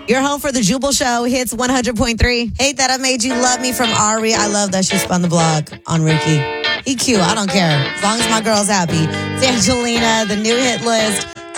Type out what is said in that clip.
You're home for the Jubal Show. Hits 100.3. Hate That I Made You Love Me from Ari. I love that she spun the block on Ricky. He cute. I don't care. As long as my girl's happy. It's Angelina, the new hit list.